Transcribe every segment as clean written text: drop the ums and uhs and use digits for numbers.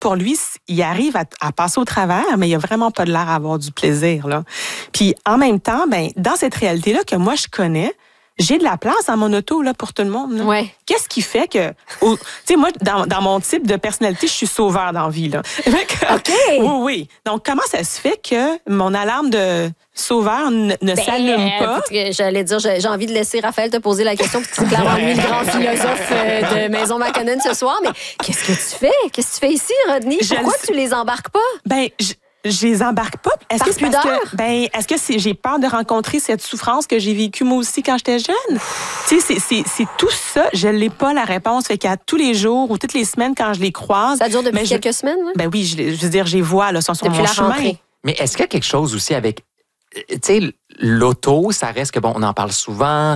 pour lui, il arrive à passer au travers, mais il a vraiment pas de l'air à avoir du plaisir, là. Puis en même temps, dans cette réalité-là que moi je connais, j'ai de la place dans mon auto là pour tout le monde. Là. Ouais. Qu'est-ce qui fait que, tu sais, moi dans mon type de personnalité, je suis sauveur dans la vie là. OK. Oui. Donc comment ça se fait que mon alarme de sauveur ne s'allume pas? J'allais dire, j'ai envie de laisser Raphaël te poser la question, puis c'est clairement lui le grand philosophe de Maison McConnell ce soir. Mais qu'est-ce que tu fais? Qu'est-ce que tu fais ici, Rodney? Pourquoi tu les embarques pas? Je les embarque pas. Est-ce que c'est parce que, est-ce que j'ai peur de rencontrer cette souffrance que j'ai vécue moi aussi quand j'étais jeune? Tu sais, c'est tout ça. Je l'ai pas la réponse. Fait qu'à tous les jours ou toutes les semaines quand je les croise. Ça dure depuis quelques semaines, là? Oui, je veux dire, je les vois, là, sont sur mon chemin. Rentrée. Mais est-ce qu'il y a quelque chose aussi avec, tu sais, l'auto, ça reste que, bon, on en parle souvent,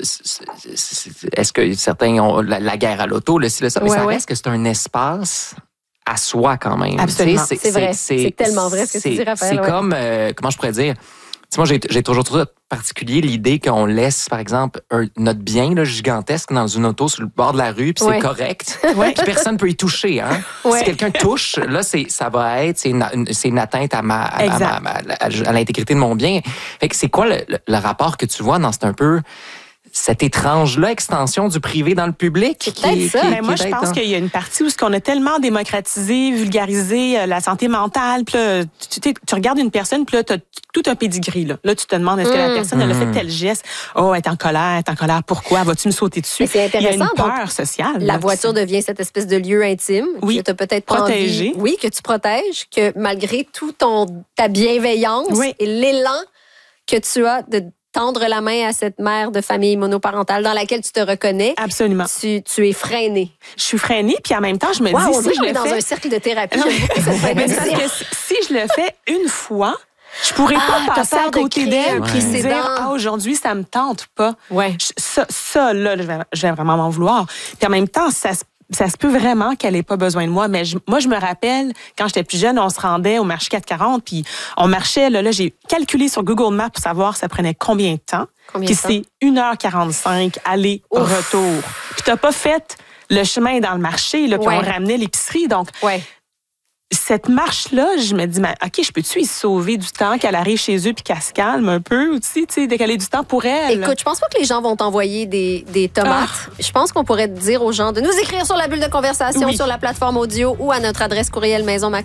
est-ce que certains ont la guerre à l'auto, mais ça reste que c'est un espace à soi quand même. Absolument. C'est vrai. C'est tellement vrai ce que tu dis, Raphaël. C'est comme, comment je pourrais dire, moi, j'ai toujours trouvé particulier l'idée qu'on laisse, par exemple, notre bien là, gigantesque dans une auto sur le bord de la rue, puis c'est correct. Puis personne ne peut y toucher. Hein? Si quelqu'un touche, là, ça va être c'est une atteinte à l'intégrité de mon bien. Fait que c'est quoi le rapport que tu vois dans un peu cette étrange-là, extension du privé dans le public? C'est peut-être ça. Moi, je pense qu'il y a une partie où on a tellement démocratisé, vulgarisé la santé mentale. Puis là, tu regardes une personne, puis là, tu as tout un pédigree. Là, tu te demandes, est-ce que la personne, elle a fait tel geste? Oh, elle est en colère. Pourquoi? Vas-tu me sauter dessus? Mais c'est intéressant. Il y a une peur sociale. La voiture devient cette espèce de lieu intime. Oui. Que tu as peut-être protégé. Oui, que tu protèges, que malgré tout ta bienveillance et l'élan que tu as de tendre la main à cette mère de famille monoparentale dans laquelle tu te reconnais. Absolument. Tu es freinée. Je suis freinée, puis en même temps, je me dis, si je le fais... dans un cercle de thérapie, j'aime beaucoup cette si je le fais une fois, je pourrais pas passer à côté d'elle puis se dire, aujourd'hui, ça me tente pas. Ouais. Ça, là, je vais vraiment m'en vouloir. Puis en même temps, ça se peut vraiment qu'elle ait pas besoin de moi. Mais moi, je me rappelle, quand j'étais plus jeune, on se rendait au marché 440, puis on marchait, là, j'ai calculé sur Google Maps pour savoir ça prenait combien de temps. Puis c'est 1h45 aller-retour. Puis t'as pas fait le chemin dans le marché, là, puis on ramenait l'épicerie. Donc, cette marche-là, je me dis, OK, je peux-tu y sauver du temps qu'elle arrive chez eux puis qu'elle se calme un peu aussi, tu sais, décaler du temps pour elle? Écoute, je pense pas que les gens vont t'envoyer des tomates. Je pense qu'on pourrait dire aux gens de nous écrire sur la bulle de conversation, sur la plateforme audio ou à notre adresse courriel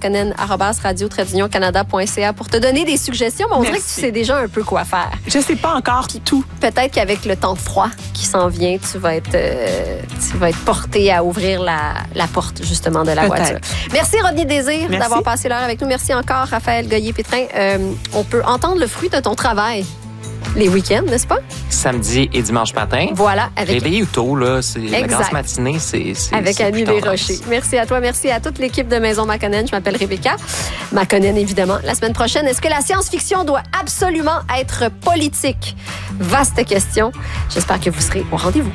maisonmaconnell@radio-canada.ca pour te donner des suggestions. Mais on dirait que tu sais déjà un peu quoi faire. Je sais pas encore tout. Peut-être qu'avec le temps froid qui s'en vient, tu vas être porté à ouvrir la porte, justement, de la voiture. Merci, Rodney Désir. D'avoir passé l'heure avec nous. Merci encore, Raphaël Goyer-Pétrin. On peut entendre le fruit de ton travail les week-ends, n'est-ce pas? Samedi et dimanche matin. Voilà. Réveillé tôt, là. C'est la grasse matinée, c'est avec Annie Desrochers. Merci à toi. Merci à toute l'équipe de Maison McConnell. Je m'appelle Rebecca McConnell, évidemment. La semaine prochaine, est-ce que la science-fiction doit absolument être politique? Vaste question. J'espère que vous serez au rendez-vous.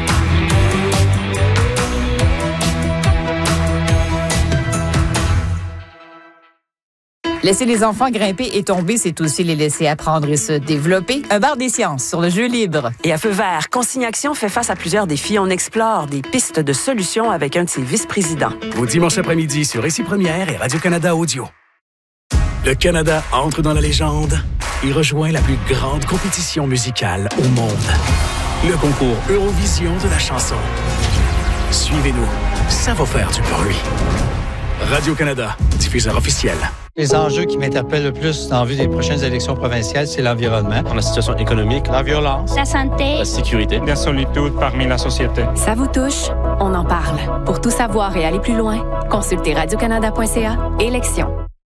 Laisser les enfants grimper et tomber, c'est aussi les laisser apprendre et se développer. Un bar des sciences sur le jeu libre. Et à Feu vert, Consigne Action fait face à plusieurs défis. On explore des pistes de solutions avec un de ses vice-présidents. Au dimanche après-midi sur Récit Première et Radio-Canada Audio. Le Canada entre dans la légende et rejoint la plus grande compétition musicale au monde. Le concours Eurovision de la chanson. Suivez-nous, ça va faire du bruit. Radio-Canada, diffuseur officiel. Les enjeux qui m'interpellent le plus en vue des prochaines élections provinciales, c'est l'environnement. La situation économique, la violence, la santé, la sécurité, la solitude parmi la société. Ça vous touche? On en parle. Pour tout savoir et aller plus loin, consultez radiocanada.ca. Élections.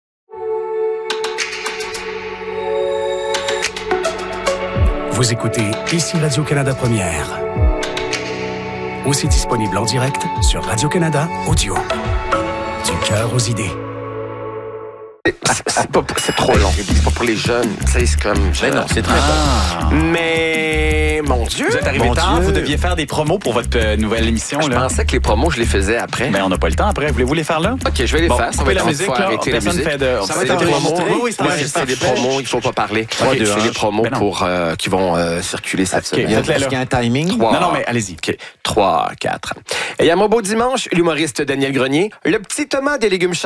Vous écoutez ici Radio-Canada Première. Aussi disponible en direct sur Radio-Canada Audio. Du cœur aux idées. C'est trop long. C'est pas pour les jeunes. C'est comme... Mais non, c'est très bon. Mais, mon Dieu. Vous êtes arrivé tard, vous deviez faire des promos pour votre nouvelle émission. Je pensais que les promos, je les faisais après. Mais on n'a pas le temps après. Voulez-vous les faire là? OK, je vais les faire. Ça va être la musique, là. arrêter la musique. Ça va être des promos. Oui, c'est des promos, il ne faut pas parler. C'est des promos qui vont circuler cette semaine. Est-ce qu'il y a un timing? Non, mais allez-y. OK, 3, 4. Et à mon beau dimanche, l'humoriste Daniel Grenier, le petit Thomas des légumes